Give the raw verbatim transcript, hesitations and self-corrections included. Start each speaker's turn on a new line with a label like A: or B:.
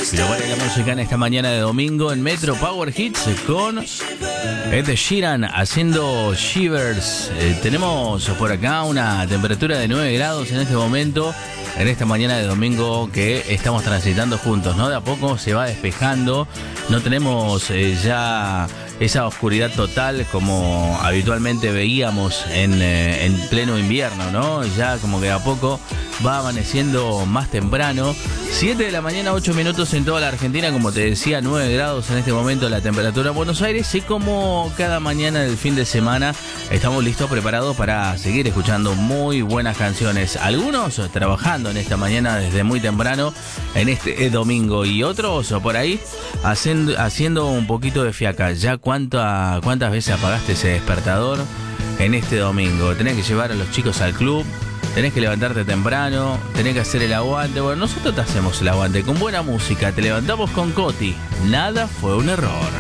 A: Pero bueno, la música en esta mañana de domingo en Metro Power Hits con Ed Sheeran haciendo Shivers. Eh, tenemos por acá una temperatura de nueve grados en este momento, en esta mañana de domingo que estamos transitando juntos, ¿no? De a poco se va despejando, no tenemos eh, ya esa oscuridad total como habitualmente veíamos en, eh, en pleno invierno, ¿no? Ya como que de a poco va amaneciendo más temprano. siete de la mañana, ocho minutos en toda la Argentina, como te decía, nueve grados en este momento la temperatura en Buenos Aires, y como cada mañana del fin de semana estamos listos, preparados para seguir escuchando muy buenas canciones. Algunos trabajando en esta mañana desde muy temprano en este domingo, y otros por ahí haciendo, haciendo un poquito de fiaca. Ya cuánta, cuántas veces apagaste ese despertador en este domingo. Tenés que llevar a los chicos al club, tenés que levantarte temprano, tenés que hacer el aguante. Bueno, nosotros te hacemos el aguante con buena música. Te levantamos con Coti. Nada fue un error.